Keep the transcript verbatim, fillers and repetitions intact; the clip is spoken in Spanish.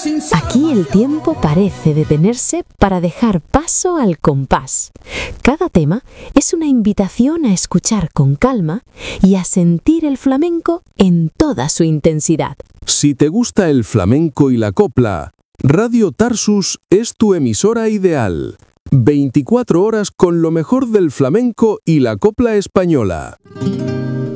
Aquí el tiempo parece detenerse para dejar paso al compás. Cada tema es una invitación a escuchar con calma y a sentir el flamenco en toda su intensidad. Si te gusta el flamenco y la copla, Radio Tarsus es tu emisora ideal. veinticuatro horas con lo mejor del flamenco y la copla española.